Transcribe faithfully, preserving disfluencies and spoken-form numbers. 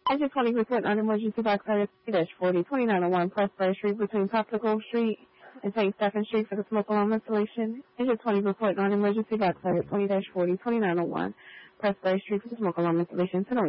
Engine twenty report non-emergency backside at forty, twenty-nine oh one Prospect Street between Popsicle Street and Saint Stephen Street for the smoke alarm installation. Engine twenty report non-emergency backside at twenty forty, twenty-nine oh one Prospect Street for the smoke alarm installation.